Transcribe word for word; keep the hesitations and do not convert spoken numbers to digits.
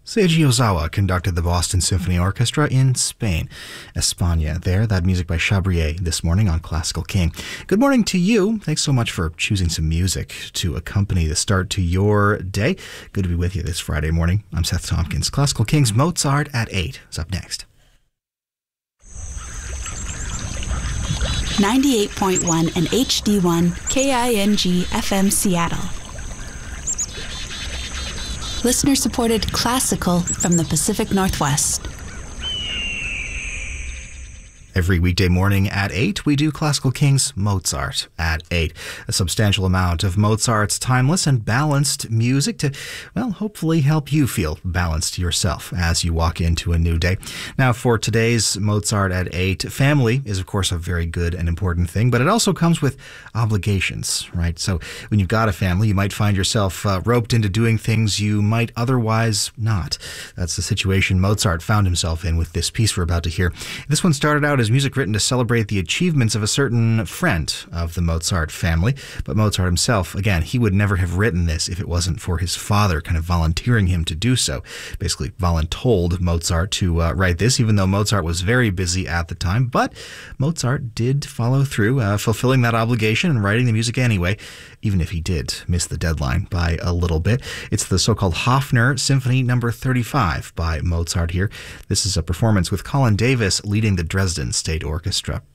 Seiji Ozawa conducted the Boston Symphony Orchestra in Spain, España. There, that music by Chabrier this morning on Classical King. Good morning to you. Thanks so much for choosing some music to accompany the start to your day. Good to be with you this Friday morning. I'm Seth Tompkins. Classical King's Mozart at eight is up next. ninety-eight point one and H D one K I N G F M Seattle. Listener-supported classical from the Pacific Northwest. Every weekday morning at eight, we do Classical King's Mozart at eight. A substantial amount of Mozart's timeless and balanced music to, well, hopefully help you feel balanced yourself as you walk into a new day. Now, for today's Mozart at eight, family is, of course, a very good and important thing, but it also comes with obligations, right? So when you've got a family, you might find yourself uh, roped into doing things you might otherwise not. That's the situation Mozart found himself in with this piece we're about to hear. This one started out as music written to celebrate the achievements of a certain friend of the Mozart family. But Mozart himself, again, he would never have written this if it wasn't for his father kind of volunteering him to do so. Basically, voluntold Mozart to uh, write this, even though Mozart was very busy at the time. But Mozart did follow through, uh, fulfilling that obligation and writing the music anyway, even if he did miss the deadline by a little bit. It's the so-called Hofner Symphony number thirty-five by Mozart here. This is a performance with Colin Davis leading the Dresden State Orchestra.